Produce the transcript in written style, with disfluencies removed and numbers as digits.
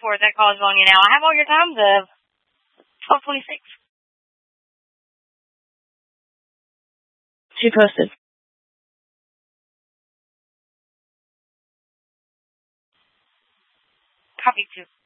for it. That call is going in now. I have all your times of 12:26. She posted. Copy 2.